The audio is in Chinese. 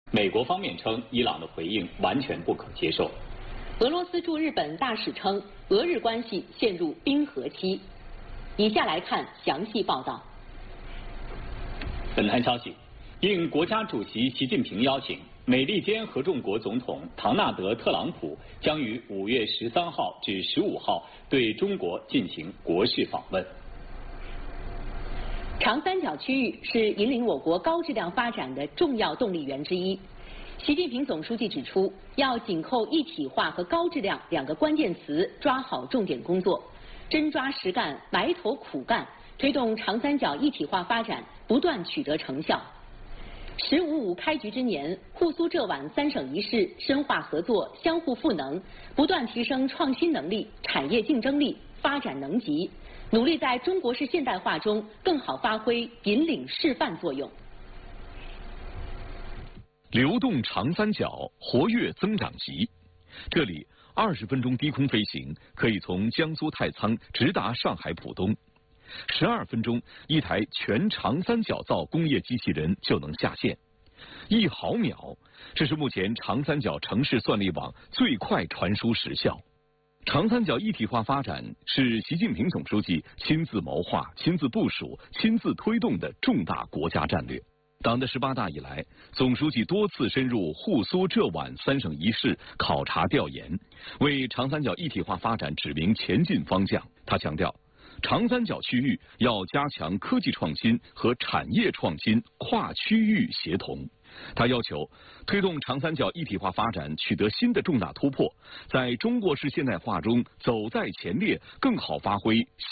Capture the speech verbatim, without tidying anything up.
美国方面称，伊朗的回应完全不可接受。 俄罗斯驻日本大使称，俄日关系陷入冰河期。以下来看详细报道。 本台消息，应国家主席习近平邀请，美利坚合众国总统唐纳德·特朗普将于五月十三号至十五号对中国进行国事访问。 长三角区域是引领我国高质量发展的重要动力源之一。习近平总书记指出，要紧扣一体化和高质量两个关键词，抓好重点工作，真抓实干，埋头苦干，推动长三角一体化发展不断取得成效。十五五开局之年，沪苏浙皖三省一市深化合作，相互赋能，不断提升创新能力、产业竞争力、发展能级，努力在中国式现代化中更好发挥引领示范作用。 流动长三角，活跃增长极。这里二十分钟低空飞行，可以从江苏太仓直达上海浦东；十二分钟，一台全长三角造工业机器人就能下线。一毫秒，这是目前长三角城市算力网最快传输时效。长三角一体化发展是习近平总书记亲自谋划、亲自部署、亲自推动的重大国家战略。党的十八大以来，总书记多次深入沪苏浙皖三省一市考察调研，为长三角一体化发展指明前进方向。他强调，长三角区域要加强科技创新和产业创新跨区域协同。他要求推动长三角一体化发展取得新的重大突破，在中国式现代化中走在前列，更好发挥